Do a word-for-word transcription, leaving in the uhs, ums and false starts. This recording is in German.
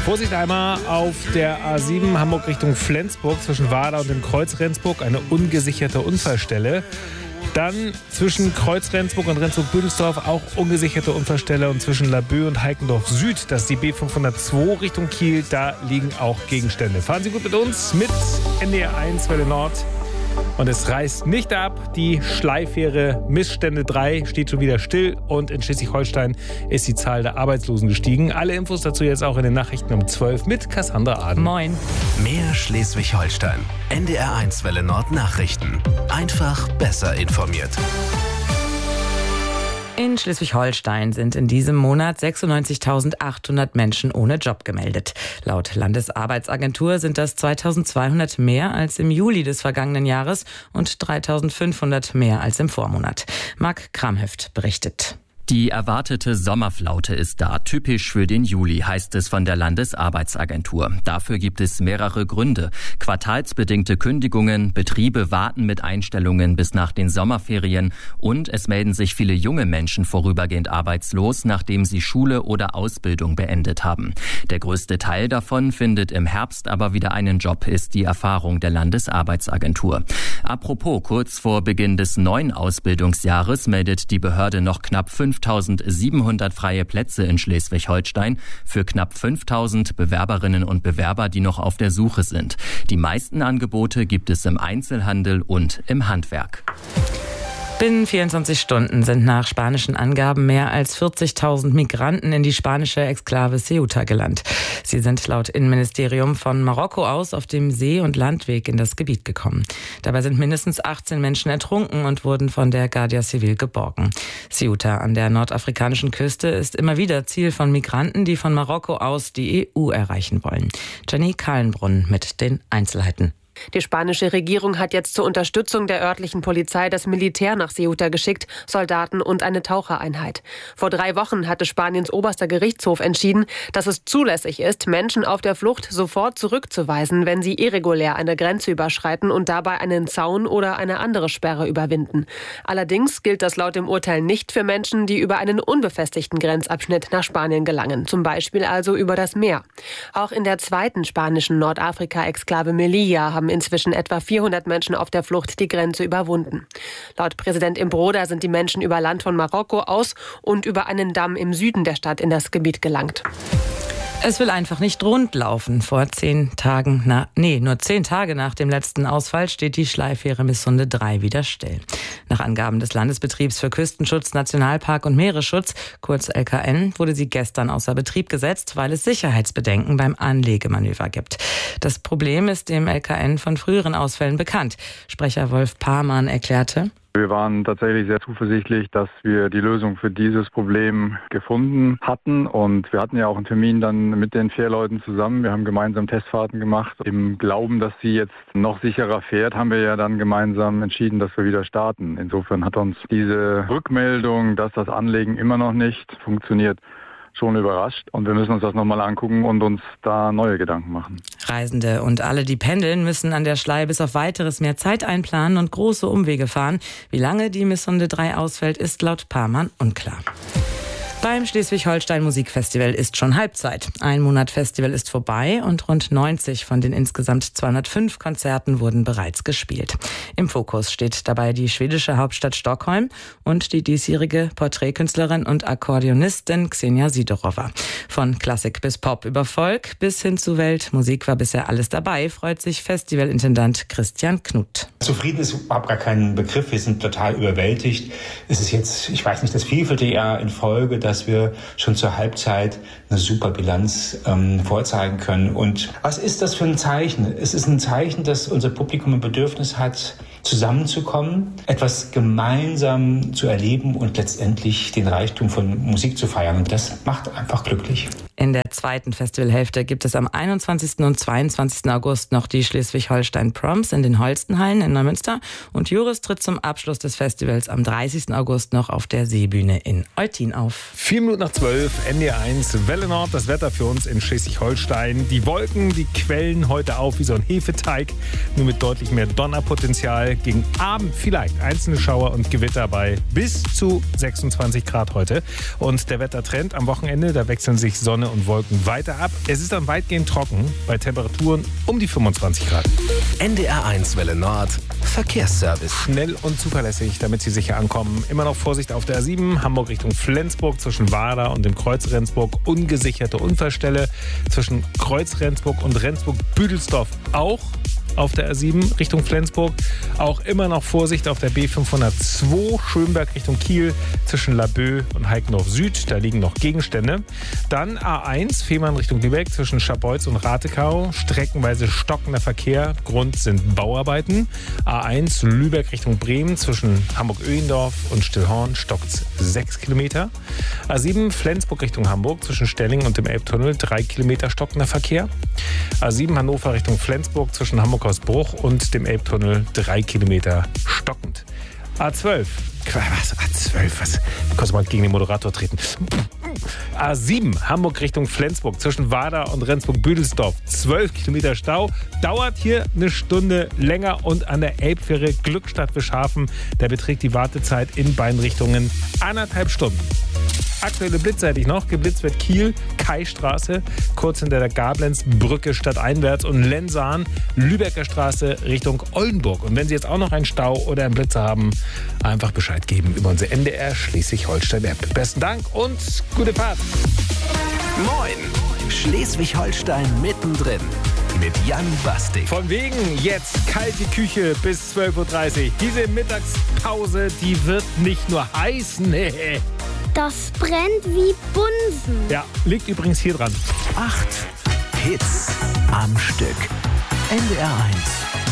Vorsicht einmal auf der A sieben Hamburg Richtung Flensburg zwischen Wada und dem Kreuz Rendsburg, eine ungesicherte Unfallstelle. Dann zwischen Kreuz Rendsburg und Rendsburg-Büdelsdorf auch ungesicherte Unfallstelle und zwischen Laboe und Heikendorf Süd, das ist die B fünfhundertzwei Richtung Kiel, da liegen auch Gegenstände. Fahren Sie gut mit uns, mit N D R eins Welle Nord. Und es reißt nicht ab. Die Schleifähre Missstände drei steht schon wieder still und in Schleswig-Holstein ist die Zahl der Arbeitslosen gestiegen. Alle Infos dazu jetzt auch in den Nachrichten um zwölf mit Cassandra Aden. Moin. Mehr Schleswig-Holstein. N D R eins Welle Nord Nachrichten. Einfach besser informiert. In Schleswig-Holstein sind in diesem Monat sechsundneunzigtausendachthundert Menschen ohne Job gemeldet. Laut Landesarbeitsagentur sind das zweitausendzweihundert mehr als im Juli des vergangenen Jahres und dreitausendfünfhundert mehr als im Vormonat. Marc Kramhöft berichtet. Die erwartete Sommerflaute ist da. Typisch für den Juli, heißt es von der Landesarbeitsagentur. Dafür gibt es mehrere Gründe. Quartalsbedingte Kündigungen, Betriebe warten mit Einstellungen bis nach den Sommerferien und es melden sich viele junge Menschen vorübergehend arbeitslos, nachdem sie Schule oder Ausbildung beendet haben. Der größte Teil davon findet im Herbst aber wieder einen Job, ist die Erfahrung der Landesarbeitsagentur. Apropos, kurz vor Beginn des neuen Ausbildungsjahres meldet die Behörde noch knapp fünftausendsiebenhundert freie Plätze in Schleswig-Holstein für knapp fünftausend Bewerberinnen und Bewerber, die noch auf der Suche sind. Die meisten Angebote gibt es im Einzelhandel und im Handwerk. Binnen vierundzwanzig Stunden sind nach spanischen Angaben mehr als vierzigtausend Migranten in die spanische Exklave Ceuta gelandet. Sie sind laut Innenministerium von Marokko aus auf dem See- und Landweg in das Gebiet gekommen. Dabei sind mindestens achtzehn Menschen ertrunken und wurden von der Guardia Civil geborgen. Ceuta an der nordafrikanischen Küste ist immer wieder Ziel von Migranten, die von Marokko aus die E U erreichen wollen. Jenny Kahlenbrunn mit den Einzelheiten. Die spanische Regierung hat jetzt zur Unterstützung der örtlichen Polizei das Militär nach Ceuta geschickt, Soldaten und eine Tauchereinheit. Vor drei Wochen hatte Spaniens oberster Gerichtshof entschieden, dass es zulässig ist, Menschen auf der Flucht sofort zurückzuweisen, wenn sie irregulär eine Grenze überschreiten und dabei einen Zaun oder eine andere Sperre überwinden. Allerdings gilt das laut dem Urteil nicht für Menschen, die über einen unbefestigten Grenzabschnitt nach Spanien gelangen, zum Beispiel also über das Meer. Auch in der zweiten spanischen Nordafrika-Exklave Melilla haben inzwischen etwa vierhundert Menschen auf der Flucht die Grenze überwunden. Laut Präsident Imbroda sind die Menschen über Land von Marokko aus und über einen Damm im Süden der Stadt in das Gebiet gelangt. Es will einfach nicht rund laufen. Vor zehn Tagen, na, nee, nur zehn Tage nach dem letzten Ausfall steht die Schleifähre Missunde drei wieder still. Nach Angaben des Landesbetriebs für Küstenschutz, Nationalpark und Meeresschutz, kurz L K N, wurde sie gestern außer Betrieb gesetzt, weil es Sicherheitsbedenken beim Anlegemanöver gibt. Das Problem ist dem L K N von früheren Ausfällen bekannt. Sprecher Wolf Pamann erklärte: Wir waren tatsächlich sehr zuversichtlich, dass wir die Lösung für dieses Problem gefunden hatten. Und wir hatten ja auch einen Termin dann mit den Fährleuten zusammen. Wir haben gemeinsam Testfahrten gemacht. Im Glauben, dass sie jetzt noch sicherer fährt, haben wir ja dann gemeinsam entschieden, dass wir wieder starten. Insofern hat uns diese Rückmeldung, dass das Anlegen immer noch nicht funktioniert, schon überrascht. Und wir müssen uns das nochmal angucken und uns da neue Gedanken machen. Reisende und alle, die pendeln, müssen an der Schlei bis auf weiteres mehr Zeit einplanen und große Umwege fahren. Wie lange die Missunde drei ausfällt, ist laut Pamann unklar. Beim Schleswig-Holstein Musikfestival ist schon Halbzeit. Ein Monat Festival ist vorbei und rund neunzig von den insgesamt zweihundertfünf Konzerten wurden bereits gespielt. Im Fokus steht dabei die schwedische Hauptstadt Stockholm und die diesjährige Porträtkünstlerin und Akkordeonistin Xenia Sidorova. Von Klassik bis Pop über Folk bis hin zu Weltmusik war bisher alles dabei, freut sich Festivalintendant Christian Knut. Zufrieden ist überhaupt gar kein Begriff. Wir sind total überwältigt. Es ist jetzt, ich weiß nicht, das vierte Jahr in Folge, dass dass wir schon zur Halbzeit eine super Bilanz ähm, vorzeigen können. Und was ist das für ein Zeichen? Es ist ein Zeichen, dass unser Publikum ein Bedürfnis hat, zusammenzukommen, etwas gemeinsam zu erleben und letztendlich den Reichtum von Musik zu feiern. Und das macht einfach glücklich. In der zweiten Festivalhälfte gibt es am einundzwanzigsten und zweiundzwanzigsten August noch die Schleswig-Holstein Proms in den Holstenhallen in Neumünster. Und Juris tritt zum Abschluss des Festivals am dreißigsten August noch auf der Seebühne in Eutin auf. Vier Minuten nach zwölf, N D R eins, Welle Nord, das Wetter für uns in Schleswig-Holstein. Die Wolken, die quellen heute auf wie so ein Hefeteig, nur mit deutlich mehr Donnerpotenzial. Gegen Abend vielleicht einzelne Schauer und Gewitter bei bis zu sechsundzwanzig Grad heute. Und der Wettertrend am Wochenende, da wechseln sich Sonne und Wolken weiter ab. Es ist dann weitgehend trocken bei Temperaturen um die fünfundzwanzig Grad. N D R eins Welle Nord, Verkehrsservice. Schnell und zuverlässig, damit Sie sicher ankommen. Immer noch Vorsicht auf der A sieben, Hamburg Richtung Flensburg zwischen Wader und dem Kreuz Rendsburg. Ungesicherte Unfallstelle zwischen Kreuz Rendsburg und Rendsburg-Büdelsdorf auch. Auf der A sieben Richtung Flensburg. Auch immer noch Vorsicht auf der B fünfhundertzwei Schönberg Richtung Kiel zwischen Laboe und Heikendorf Süd. Da liegen noch Gegenstände. Dann A eins Fehmarn Richtung Lübeck zwischen Scharbeutz und Ratekau. Streckenweise stockender Verkehr. Grund sind Bauarbeiten. A eins Lübeck Richtung Bremen zwischen Hamburg-Öhendorf und Stillhorn stockt sechs Kilometer. A sieben Flensburg Richtung Hamburg zwischen Stelling und dem Elbtunnel drei Kilometer stockender Verkehr. A sieben Hannover Richtung Flensburg zwischen Hamburg Bruch und dem Elbtunnel drei Kilometer stockend. A zwölf. Was? A zwölf? Was? Ich konnte mal gegen den Moderator treten. A sieben. Hamburg Richtung Flensburg zwischen Wader und Rendsburg-Büdelsdorf. zwölf Kilometer Stau. Dauert hier eine Stunde länger und an der Elbfähre Glückstadt-Wischhafen, da beträgt die Wartezeit in beiden Richtungen anderthalb Stunden. Aktuelle blitzseitig noch. Geblitzt wird Kiel, Kaistraße, kurz hinter der Gablenzbrücke stadteinwärts und Lensahn, Lübecker Straße Richtung Oldenburg. Und wenn Sie jetzt auch noch einen Stau oder einen Blitzer haben, einfach Bescheid geben über unsere N D R Schleswig-Holstein-App. Besten Dank und gute Fahrt. Moin, Schleswig-Holstein mittendrin mit Jan Bastik. Von wegen jetzt kalte Küche bis zwölf Uhr dreißig. Diese Mittagspause, die wird nicht nur heiß, nee. Das brennt wie Bunsen. Ja, liegt übrigens hier dran. Acht Hits am Stück. N D R eins